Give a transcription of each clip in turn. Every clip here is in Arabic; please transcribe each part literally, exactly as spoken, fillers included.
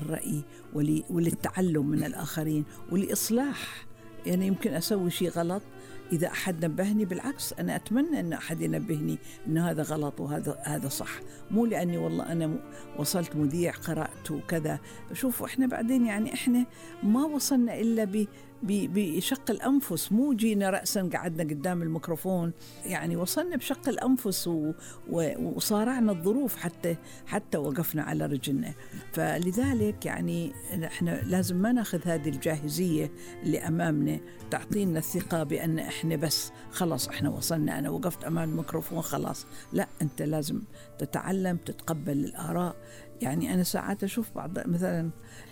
الرأي وللتعلم من الآخرين ولإصلاح. يعني يمكن أسوي شيء غلط، إذا أحد نبهني بالعكس أنا أتمنى أن أحد ينبهني أن هذا غلط وهذا هذا صح، مو لأني والله أنا وصلت مذيع قرأت وكذا. شوفوا إحنا بعدين يعني إحنا ما وصلنا إلا ب بشق الأنفس، مو جينا رأسا قعدنا قدام الميكروفون، يعني وصلنا بشق الأنفس وصارعنا الظروف حتى حتى وقفنا على رجلنا. فلذلك يعني إحنا لازم ما ناخذ هذه الجاهزية اللي أمامنا تعطينا الثقة بأن إحنا بس خلاص إحنا وصلنا، أنا وقفت أمام الميكروفون خلاص. لا، أنت لازم تتعلم تتقبل الآراء. يعني أنا ساعات أشوف بعض مثلا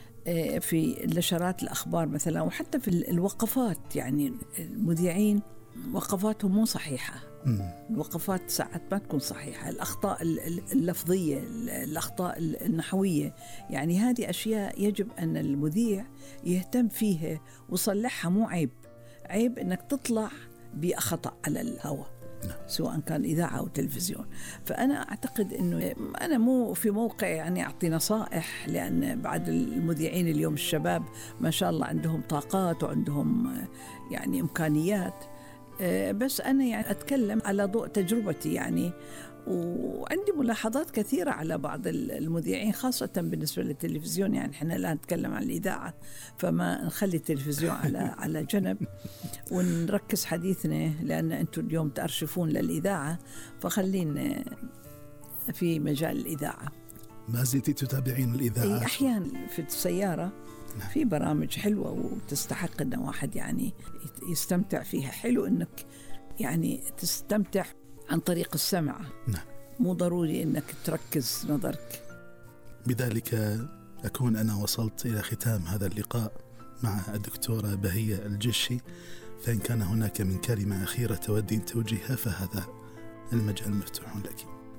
في نشرات الأخبار مثلا وحتى في الوقفات، يعني المذيعين وقفاتهم مو صحيحة، الوقفات ساعات ما تكون صحيحة، الأخطاء اللفظية، الأخطاء النحوية، يعني هذه أشياء يجب أن المذيع يهتم فيها وصلحها. مو عيب عيب أنك تطلع بخطأ على الهواء سواء كان إذاعة أو تلفزيون. فأنا أعتقد أنه أنا مو في موقع يعني أعطي نصائح، لأن بعد المذيعين اليوم الشباب ما شاء الله عندهم طاقات وعندهم يعني إمكانيات، بس أنا يعني أتكلم على ضوء تجربتي يعني، وعندي ملاحظات كثيرة على بعض المذيعين خاصة بالنسبة للتلفزيون. يعني إحنا لا نتكلم عن الإذاعة، فما نخلي التلفزيون على على جنب ونركز حديثنا، لأن أنتم اليوم تأرشفون للإذاعة، فخلينا في مجال الإذاعة. ما زلتي تتابعين الإذاعة؟ أحيانا في السيارة في برامج حلوة وتستحق أن واحد يعني يستمتع فيها. حلو أنك يعني تستمتع عن طريق السمع، نعم. مو ضروري أنك تركز نظرك. بذلك أكون أنا وصلت إلى ختام هذا اللقاء مع الدكتورة بهية الجشي، فإن كان هناك من كلمة أخيرة تودي توجيهها فهذا المجال مفتوح لك.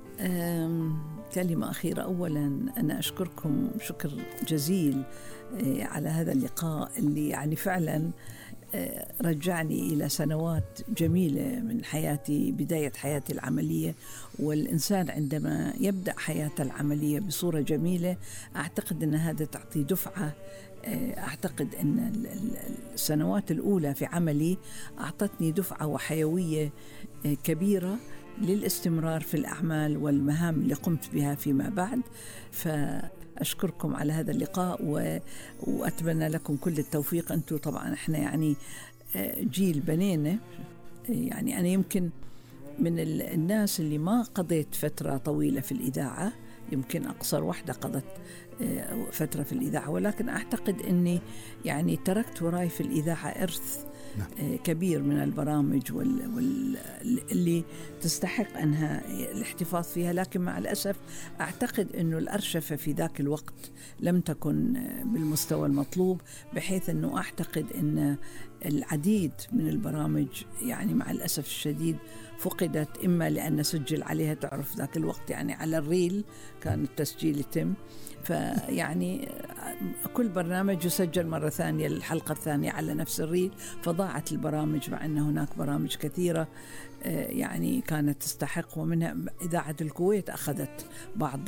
كلمة أخيرة، أولا أنا أشكركم شكر جزيل على هذا اللقاء اللي يعني فعلا رجعني إلى سنوات جميلة من حياتي، بداية حياتي العملية. والإنسان عندما يبدأ حياته العملية بصورة جميلة أعتقد أن هذا تعطي دفعة. أعتقد أن السنوات الأولى في عملي أعطتني دفعة وحيوية كبيرة للاستمرار في الأعمال والمهام اللي قمت بها فيما بعد. فأشكركم على هذا اللقاء و... وأتمنى لكم كل التوفيق. أنتم طبعا إحنا يعني جيل بنينا، يعني أنا يمكن من الناس اللي ما قضيت فترة طويلة في الإذاعة، يمكن أقصر واحدة قضت فترة في الإذاعة، ولكن أعتقد أني يعني تركت وراي في الإذاعة إرث نعم. كبير من البرامج وال... وال... اللي تستحق أنها الاحتفاظ فيها. لكن مع الأسف أعتقد أنه الأرشفة في ذاك الوقت لم تكن بالمستوى المطلوب، بحيث أنه أعتقد أن العديد من البرامج يعني مع الأسف الشديد فقدت، إما لأن سجل عليها، تعرف ذاك الوقت يعني على الريل كان التسجيل يتم، فيعني كل برنامج يسجل مرة ثانية الحلقة الثانية على نفس الريل، فضاعت البرامج، مع أن هناك برامج كثيرة يعني كانت تستحق. ومنها إذاعة الكويت أخذت بعض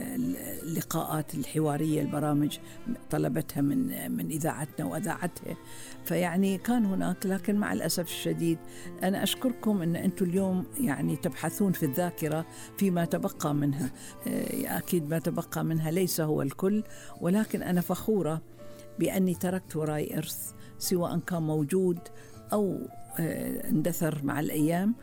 اللقاءات الحوارية، البرامج طلبتها من من إذاعتنا وأذاعتها، فيعني كان هناك. لكن مع الأسف الشديد أنا أشكركم أن أنتم اليوم يعني تبحثون في الذاكرة فيما تبقى منها. أكيد ما تبقى منها ليس هو الكل، ولكن أنا فخورة بأني تركت وراي إرث، سواء كان موجود أو اندثر مع الأيام،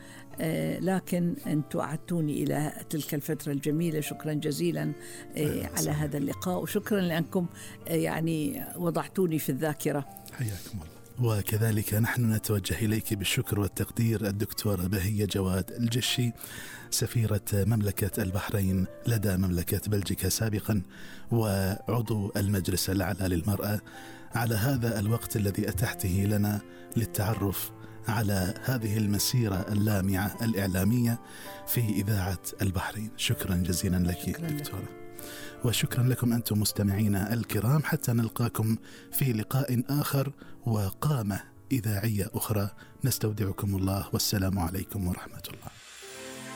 لكن أنتم أعدتوني إلى تلك الفترة الجميلة. شكرا جزيلا على هذا اللقاء، وشكرا لأنكم يعني وضعتوني في الذاكرة. حياكم الله. وكذلك نحن نتوجه إليك بالشكر والتقدير الدكتورة بهية جواد الجشي، سفيرة مملكة البحرين لدى مملكة بلجيكا سابقا، وعضو المجلس الأعلى للمرأة، على هذا الوقت الذي أتحته لنا للتعرف على هذه المسيرة اللامعة الإعلامية في إذاعة البحرين. شكرا جزيلا لك دكتورة، وشكرا لكم أنتم مستمعينا الكرام، حتى نلقاكم في لقاء آخر وقامة إذاعية أخرى. نستودعكم الله، والسلام عليكم ورحمة الله.